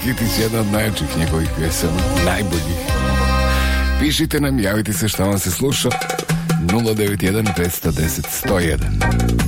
Kitić, jedna od najjačih njegovih pjesama, najboljih. Pišite nam, javite se šta vam se sluša. 091 510 101.